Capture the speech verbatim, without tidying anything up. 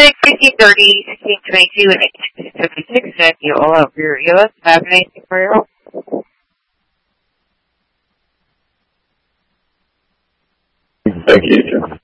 six, sixteen thirty, sixteen twenty-two, and eighteen seventy-six. Thank you all of your E O S. Have anything for your help? Thank you, Jim.